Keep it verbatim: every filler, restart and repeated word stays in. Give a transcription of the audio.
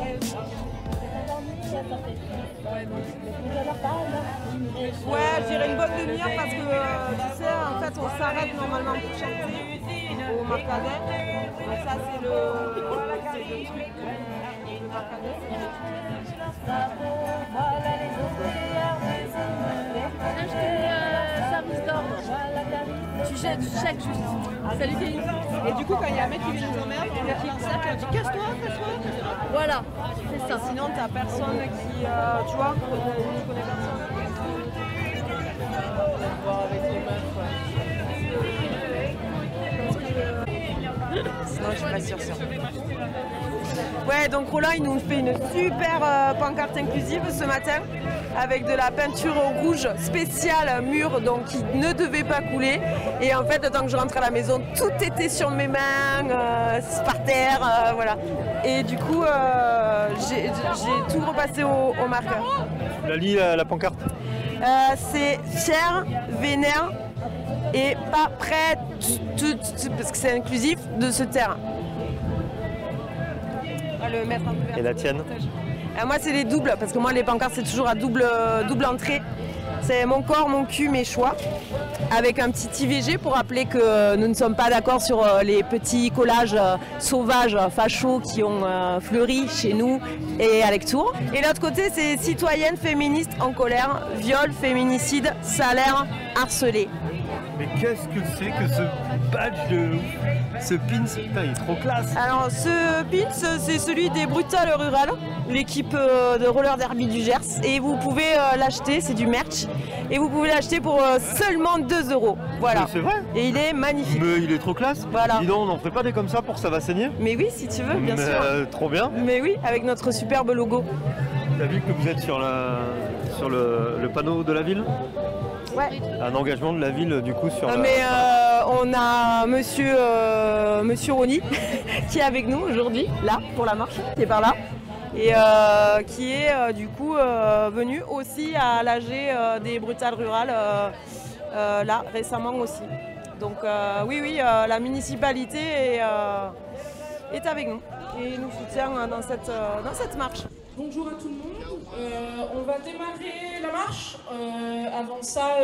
Ouais, je dirais une bonne demi-heure parce que euh, tu sais, en fait, on s'arrête normalement pour chanter au Marcadet. Donc ça, c'est le, c'est le truc. Le Marcadet, c'est le truc. Service d'ordre. Tu jettes, tu checkes juste. Salut Kéline. Et du coup, quand il y a un mec qui vient nous emmerder, on qui ça, on dit casse-toi, casse-toi, casse-toi. Voilà, c'est ça. Sinon, t'as personne qui, euh, tu vois, tu connais personne. Sinon, je suis pas sûre, sûre. Ouais, donc Roland, il nous fait une super euh, pancarte inclusive ce matin avec de la peinture rouge spéciale mur, donc qui ne devait pas couler. Et en fait, tant que je rentre à la maison, tout était sur mes mains, euh, par terre, euh, voilà. Et du coup, euh, j'ai tout repassé au, au marqueur. Tu la lis la, la pancarte? euh, C'est fier, vénère et pas prêt, tout, tout, parce que c'est inclusif, de se taire. Le mettre en couverture. Et la tienne? euh, Moi, c'est les doubles, parce que moi, les pancartes, c'est toujours à double, double entrée. C'est mon corps, mon cul, mes choix. Avec un petit I V G pour rappeler que nous ne sommes pas d'accord sur les petits collages sauvages, fachos qui ont fleuri chez nous et à Lectoure. Et l'autre côté, c'est citoyenne féministe en colère, viol, féminicide, salaire, harcelé. Mais qu'est-ce que c'est que ce badge de ce pins? Putain, il est trop classe. Alors ce pins, c'est celui des Brutales Rurales, l'équipe de roller derby du Gers. Et vous pouvez l'acheter, c'est du merch. Et vous pouvez l'acheter pour seulement deux euros. Voilà. C'est vrai? Et il est magnifique. Mais il est trop classe. Voilà. Dis donc, on n'en ferait pas des comme ça pour que ça va saigner? Mais oui, si tu veux, bien Mais, sûr. Euh, trop bien. Mais oui, avec notre superbe logo. T'as vu que vous êtes sur, la, sur le, le panneau de la ville? Ouais. Un engagement de la ville du coup sur Non, la... mais euh, on a monsieur, euh, monsieur Rony qui est avec nous aujourd'hui, là, pour la marche, qui est par là. Et euh, qui est euh, du coup euh, venu aussi à l'A G euh, des Brutales Rurales, euh, euh, là, récemment aussi. Donc euh, oui, oui, euh, la municipalité est, euh, est avec nous et nous soutient dans cette, euh, dans cette marche. Bonjour à tout le monde, euh, on va démarrer la marche. Euh, avant ça,